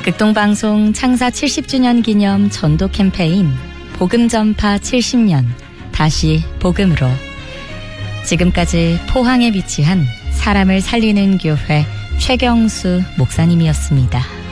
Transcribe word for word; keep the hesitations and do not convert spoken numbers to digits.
극동방송 창사 칠십 주년 기념 전도 캠페인 복음 전파 칠십 년 다시 복음으로 지금까지 포항에 위치한 사람을 살리는 교회 최경수 목사님이었습니다.